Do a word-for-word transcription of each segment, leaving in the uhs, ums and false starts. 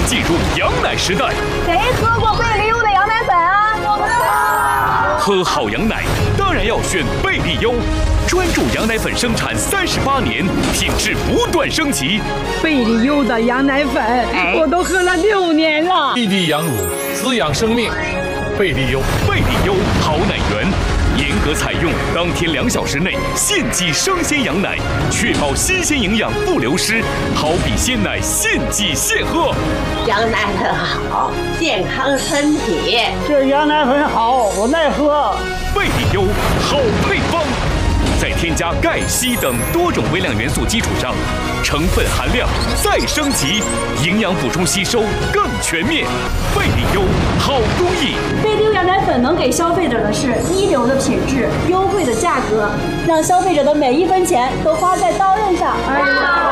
进入羊奶时代。 谁喝过贝利优的羊奶粉啊？ 喝好羊奶当然要选贝利优，专注羊奶粉生产三十八年，品质不断升级。 贝利优的羊奶粉，哎、我都喝了六年了。 滴滴羊乳，滋养生命。贝利优， 贝利优好奶源。严格采用当天两小时内现挤生鲜羊奶，确保新鲜营养不流失，好比鲜奶现挤现喝。 羊奶粉好，健康身体。 这羊奶粉好，我爱喝。 贝利优好配方，在添加钙、硒等多种微量元素基础上，成分含量再升级，营养补充吸收更全面。贝利优好工艺。 贝利优羊奶粉能给消费者的是一流的品质、优惠的价格，让消费者的每一分钱都花在刀刃上。哎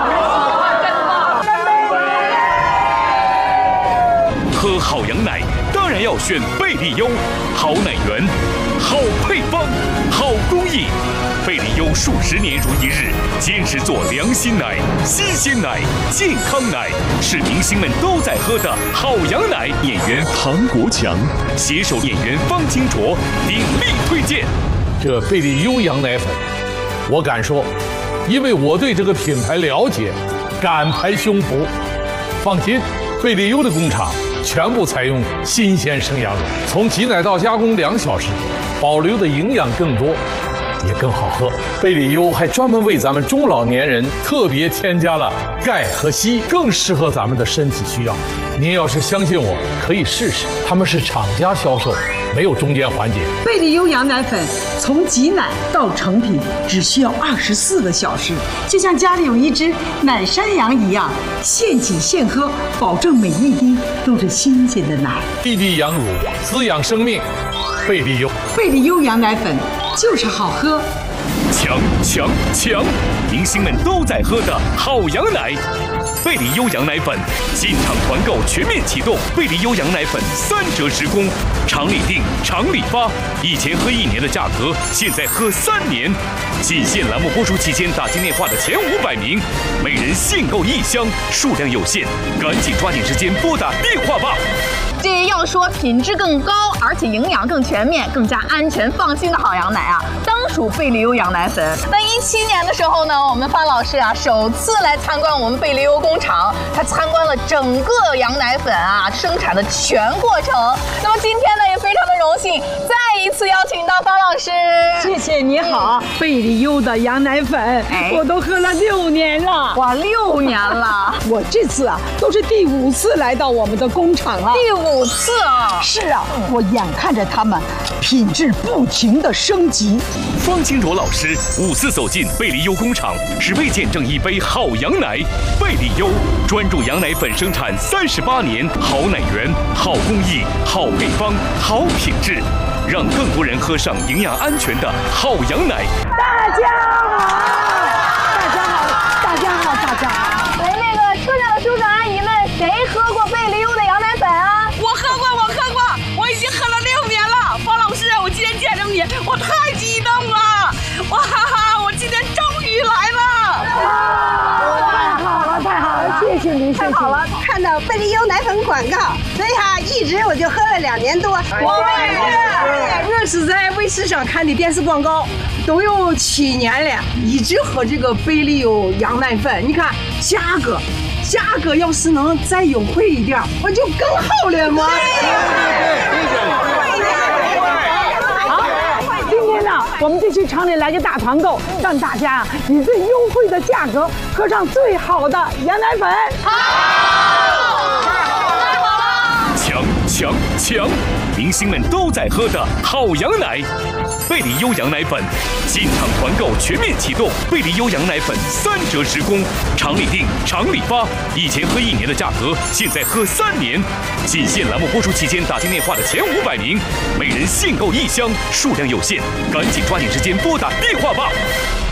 喝好羊奶当然要选贝利优，好奶源，好配方，好工艺。贝利优数十年如一日，坚持做良心奶、新鲜奶、健康奶，是明星们都在喝的好羊奶。演员唐国强携手演员方清卓鼎力推荐这贝利优羊奶粉。我敢说，因为我对这个品牌了解，敢拍胸脯。放心，贝利优的工厂全部采用新鲜生羊乳，从挤奶到加工两小时，保留的营养更多，也更好喝。贝利优还专门为咱们中老年人特别添加了钙和硒，更适合咱们的身体需要。您要是相信我，可以试试，他们是厂家销售，没有中间环节。 贝利优羊奶粉从挤奶到成品只需要二十四个小时，就像家里有一只奶山羊一样，现挤现喝，保证每一滴都是新鲜的奶。 滴滴羊乳，滋养生命。贝利优， 贝利优羊奶粉就是好喝。 强强强！明星们都在喝的好羊奶。贝利优羊奶粉进场团购全面启动，贝利优羊奶粉三折直供，厂里订，厂里发。以前喝一年的价格，现在喝三年。仅限栏目播出期间打进电话的前五百名，每人限购一箱，数量有限，赶紧抓紧时间拨打电话吧。 这要说品质更高，而且营养更全面、更加安全放心的好羊奶啊，当属贝利优羊奶粉。那一七年的时候呢，我们方老师啊首次来参观我们贝利优工厂，他参观了整个羊奶粉啊生产的全过程。那么今天呢，也非常的荣幸，再一次邀请到方老师。 谢谢你好，嗯、贝利优的羊奶粉，哎、我都喝了六年了。 哇，六年了！ 我这次啊都是第五次来到我们的工厂了。 第五。五次啊！ 是啊，我眼看着他们品质不停的升级。 方清卓老师五次走进贝利优工厂，只为见证一杯好羊奶。贝利优专注羊奶粉生产三十八年，好奶源、好工艺、好配方、好品质，让更多人喝上营养安全的好羊奶。 大家好，大家好，大家好，大家好。 喂，那个车上的叔叔阿姨们，谁喝过贝利优的羊奶粉啊？ 我喝过，我喝过，我已经喝了六年了。方老师，我今天见着你，我太激动了！哇哈哈，我今天终于来了！ 太好了，太好了，谢谢您， 太好了！看到贝利优奶粉广告，所以哈，一直我就喝了两年多。 我也是，我是在卫视上看的电视广告，都有七年了，一直喝这个贝利优羊奶粉。你看价格。价格要是能再优惠一点，我就更好了嘛。 好，今天呢，我们就去厂里来个大团购，让大家以最优惠的价格喝上最好的羊奶粉。 好，强强强！明星们都在喝的好羊奶。贝利优羊奶粉进场团购全面启动，贝利优羊奶粉三折直供，厂里订，厂里发。以前喝一年的价格，现在喝三年。仅限栏目播出期间打进电话的前五百名，每人限购一箱，数量有限，赶紧抓紧时间拨打电话吧。